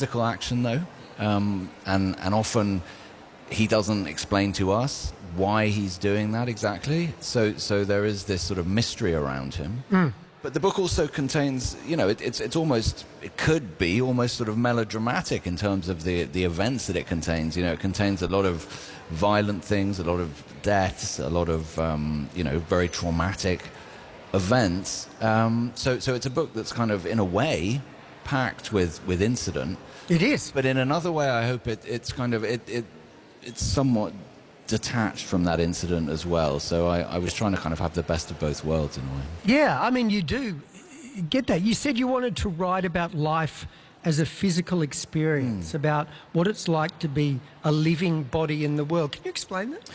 physical action, though, and often he doesn't explain to us why he's doing that exactly. So there is this sort of mystery around him. But the book also contains, it's almost, it could be almost sort of melodramatic in terms of the events that it contains. It contains a lot of violent things, a lot of deaths, a lot of, very traumatic events. So it's a book that's kind of, in a way, packed with incident. It is. But in another way, I hope it's kind of, it's somewhat detached from that incident as well. So I was trying to kind of have the best of both worlds in a way. Yeah, I mean, you do get that. You said you wanted to write about life as a physical experience, about what it's like to be a living body in the world. Can you explain that?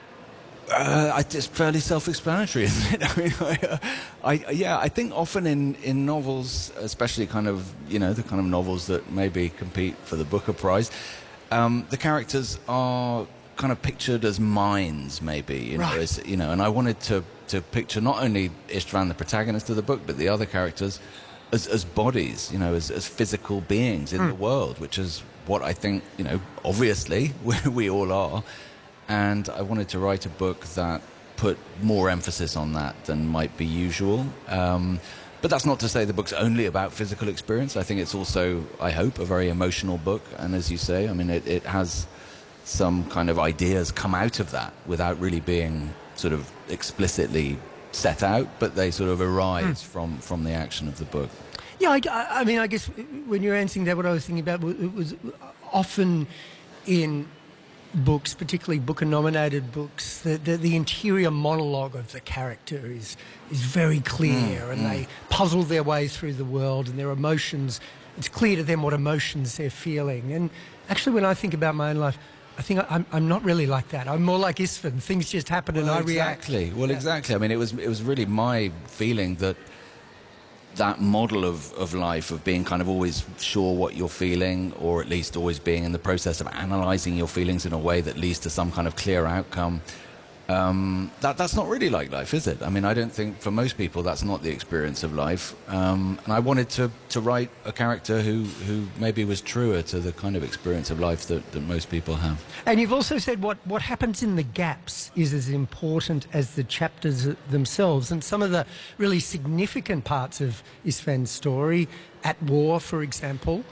It's fairly self-explanatory, isn't it? I think often in novels, especially kind of, the kind of novels that maybe compete for the Booker Prize, the characters are kind of pictured as minds, maybe, right. And I wanted to picture not only Istvan, the protagonist of the book, but the other characters as bodies, as physical beings in the world, which is what I think, obviously we all are. And I wanted to write a book that put more emphasis on that than might be usual. But that's not to say the book's only about physical experience. I think it's also, I hope, a very emotional book. And as you say, I mean, it has some kind of ideas come out of that without really being sort of explicitly set out, but they sort of arise from the action of the book. Yeah, I mean, I guess when you're answering that, what I was thinking about, it was often in books, particularly Booker-nominated books, the interior monologue of the character is very clear, and they puzzle their way through the world, and their emotions, it's clear to them what emotions they're feeling. And actually, when I think about my own life, I think I'm not really like that. I'm more like Istvan. Things just happen and I react. Exactly. I mean, it was really my feeling that model of life, of being kind of always sure what you're feeling, or at least always being in the process of analysing your feelings in a way that leads to some kind of clear outcome, that's not really like life, is it? I mean, I don't think for most people that's not the experience of life. And I wanted to write a character who maybe was truer to the kind of experience of life that most people have. And you've also said what happens in the gaps is as important as the chapters themselves. And some of the really significant parts of Istvan's story, at war, for example,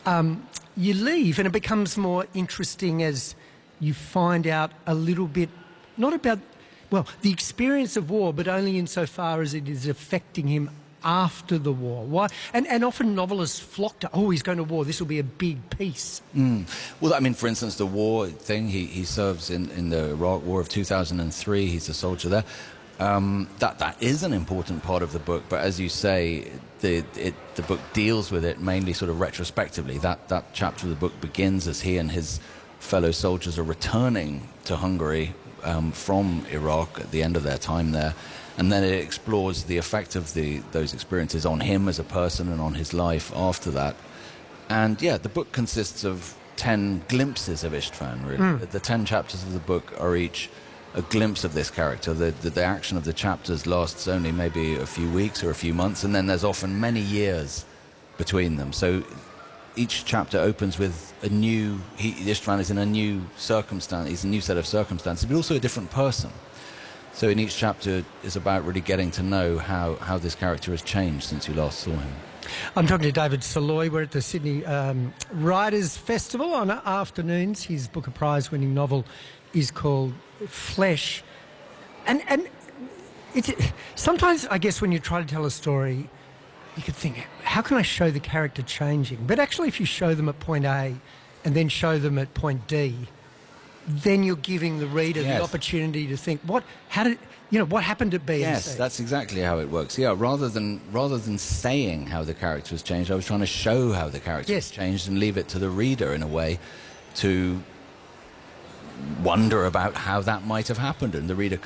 you leave and it becomes more interesting as you find out a little bit, not about, the experience of war, but only insofar as it is affecting him after the war. Why? And often novelists flock to, he's going to war, this will be a big piece. Well, I mean, for instance, the war thing, he serves in the Iraq War of 2003, he's a soldier there. That is an important part of the book, but as you say, the book deals with it mainly sort of retrospectively. That chapter of the book begins as he and his fellow soldiers are returning to Hungary from Iraq at the end of their time there, and then it explores the effect of those experiences on him as a person and on his life after that. And yeah, the book consists of 10 glimpses of Istvan, really. The 10 chapters of the book are each a glimpse of this character. The action of the chapters lasts only maybe a few weeks or a few months, and then there's often many years between them. So each chapter opens with Istvan is in a new circumstance, he's a new set of circumstances, but also a different person. So in each chapter is about really getting to know how this character has changed since you last saw him. I'm talking to David Saloy. We're at the Sydney Writers' Festival on afternoons. His Booker Prize-winning novel is called Flesh. And it's, sometimes, I guess, when you try to tell a story, you could think, how can I show the character changing? But actually, if you show them at point A and then show them at point D, then you're giving the reader the opportunity to think, what happened at B and C? Yes, that's exactly how it works. Yeah, rather than saying how the character has changed, I was trying to show how the character has changed and leave it to the reader in a way to wonder about how that might have happened, and the reader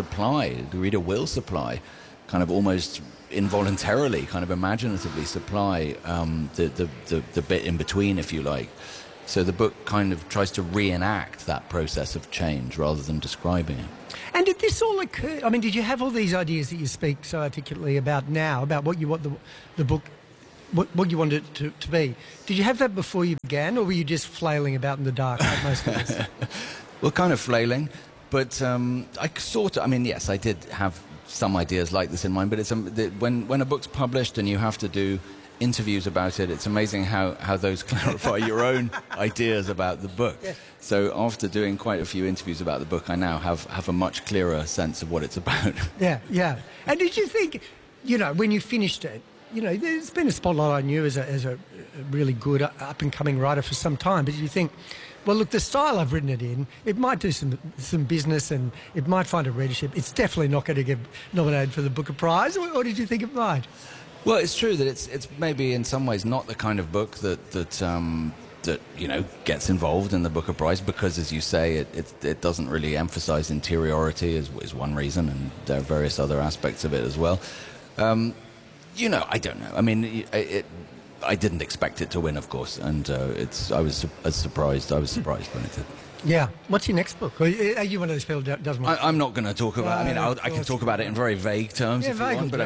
will supply kind of almost involuntarily, kind of imaginatively supply the bit in between, if you like. So the book kind of tries to reenact that process of change rather than describing it. And did this all occur? I mean, did you have all these ideas that you speak so articulately about now, about what you want the book what you wanted it to be. Did you have that before you began, or were you just flailing about in the dark like most of us? Well, kind of flailing, but yes, I did have some ideas like this in mind, but when a book's published and you have to do interviews about it, it's amazing how those clarify your own ideas about the book. Yeah. So after doing quite a few interviews about the book, I now have a much clearer sense of what it's about. Yeah. And did you think, when you finished it, there's been a spotlight on you as a really good up-and-coming writer for some time, but you think, well, look, the style I've written it in, it might do some business and it might find a readership. It's definitely not going to get nominated for the Booker Prize, or did you think it might? Well, it's true that it's maybe in some ways not the kind of book that gets involved in the Booker Prize because, as you say, it doesn't really emphasise interiority is one reason, and there are various other aspects of it as well. I don't know. I mean, I didn't expect it to win, of course, and I was surprised when it did. Yeah. What's your next book? Are you one of those people that doesn't? I'm not going to talk about. I can talk about it in very vague terms if you want. But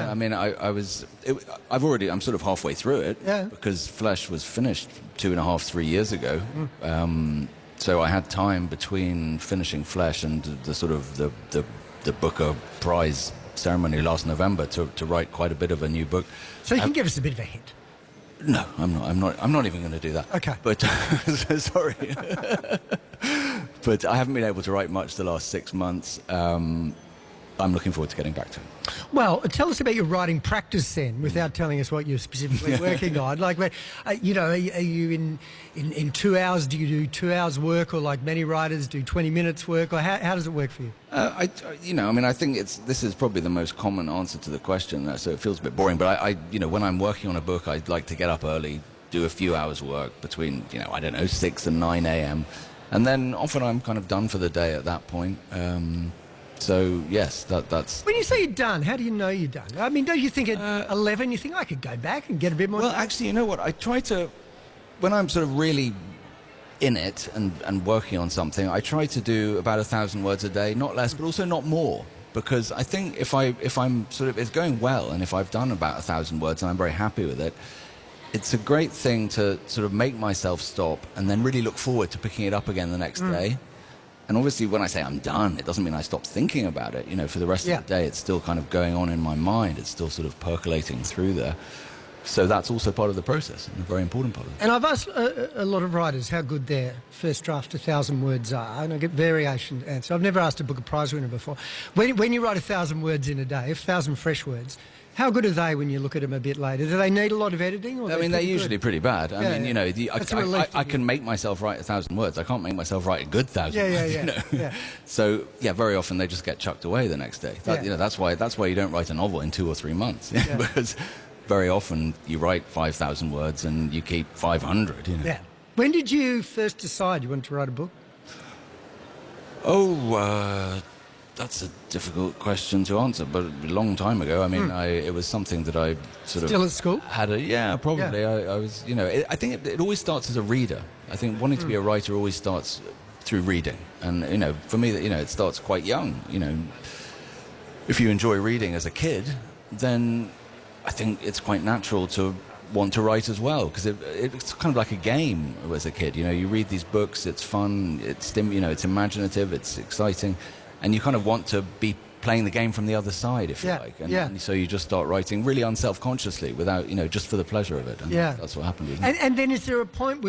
I'm sort of halfway through it because Flesh was finished 2.5-3 years ago. So I had time between finishing Flesh and the Booker Prize ceremony last November to write quite a bit of a new book. So you can give us a bit of a hint. No, I'm not even going to do that. Okay. But sorry. But I haven't been able to write much the last 6 months. I'm looking forward to getting back to it. Well, tell us about your writing practice then, without telling us what you're specifically working on. Like, are you in 2 hours? Do you do 2 hours work, or like many writers do 20 minutes work, or how does it work for you? I think this is probably the most common answer to the question, so it feels a bit boring. But when I'm working on a book, I like to get up early, do a few hours work between 6 and 9 a.m. And then often I'm kind of done for the day at that point. So, yes, that's... When you say you're done, how do you know you're done? I mean, don't you think at 11 you think, I could go back and get a bit more... Well, actually, you know what? I try to... When I'm sort of really in it and working on something, I try to do about 1,000 words a day, not less, but also not more. Because I think if it's going well, and if I've done about 1,000 words and I'm very happy with it, it's a great thing to sort of make myself stop and then really look forward to picking it up again the next day. And obviously, when I say I'm done, it doesn't mean I stop thinking about it. For the rest of the day, it's still kind of going on in my mind. It's still sort of percolating through there. So that's also part of the process, and a very important part of it. And I've asked a lot of writers how good their first draft 1,000 words are, and I get variation answers. I've never asked a Booker Prize winner before. When you write 1,000 words in a day, 1,000 fresh words, how good are they when you look at them a bit later? Do they need a lot of editing? Or they're usually pretty bad. I can make myself write 1,000 words. I can't make myself write a good 1,000 words. Yeah. So, very often they just get chucked away the next day. That's why you don't write a novel in 2 or 3 months. Because very often you write 5,000 words and you keep 500. Yeah. When did you first decide you wanted to write a book? That's a difficult question to answer, but a long time ago. I mean, it was something that I Still at school? probably. Yeah. I was, I think it always starts as a reader. I think wanting to be a writer always starts through reading. And, for me, it starts quite young. If you enjoy reading as a kid, then I think it's quite natural to want to write as well, because it's kind of like a game as a kid. You read these books, it's fun, it's imaginative, it's exciting. And you kind of want to be playing the game from the other side, if you like. And so you just start writing really unselfconsciously, without, just for the pleasure of it. And that's what happened with me. And then is there a point where